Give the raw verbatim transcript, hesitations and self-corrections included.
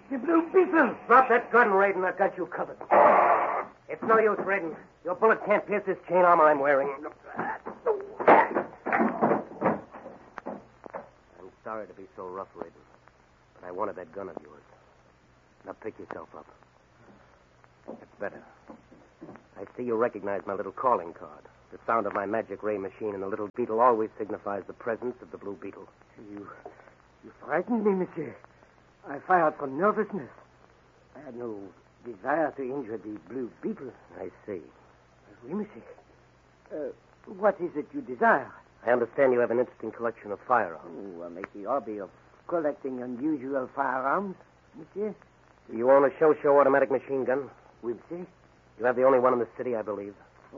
The Blue Beetle! Drop that gun, Raiden. I've got you covered. It's no use, Raiden. Your bullet can't pierce this chain armor I'm wearing. I'm sorry to be so rough, Raiden, but I wanted that gun of yours. Now pick yourself up. That's better. I see you recognize my little calling card. The sound of my magic ray machine and the little beetle always signifies the presence of the Blue Beetle. You, you frightened me, monsieur. I fired from nervousness. I had no desire to injure the Blue Beetle. I see. Oui, monsieur. Uh, what is it you desire? I understand you have an interesting collection of firearms. Oh, I make the hobby of collecting unusual firearms, monsieur. Do you own a Shosho automatic machine gun? Oui, monsieur. You have the only one in the city, I believe.